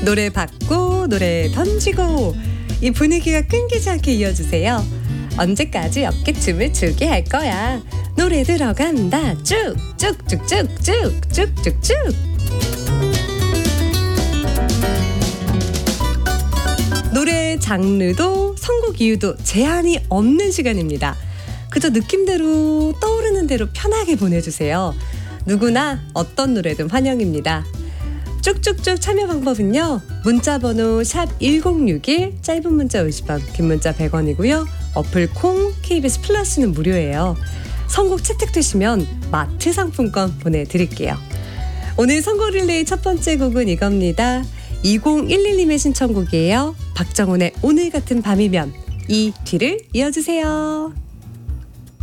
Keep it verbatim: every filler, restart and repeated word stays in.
노래 받고 노래 던지고 이 분위기가 끊기지 않게 이어주세요. 언제까지 어깨춤을 추게 할 거야. 노래 들어간다. 쭉쭉쭉쭉쭉쭉쭉쭉. 노래 장르도 선곡 이유도 제한이 없는 시간입니다. 그저 느낌대로 떠오르는 대로 편하게 보내주세요. 누구나 어떤 노래든 환영입니다. 쭉쭉쭉 참여 방법은요. 문자번호 샵 일공육일, 짧은 문자 오십 원, 긴 문자 백 원이고요. 어플 콩, 케이비에스 플러스는 무료예요. 선곡 채택되시면 마트 상품권 보내드릴게요. 오늘 선곡 릴레이 첫 번째 곡은 이겁니다. 이공일일님의 신청곡이에요. 박정훈의 오늘 같은 밤이면. 이 뒤를 이어주세요.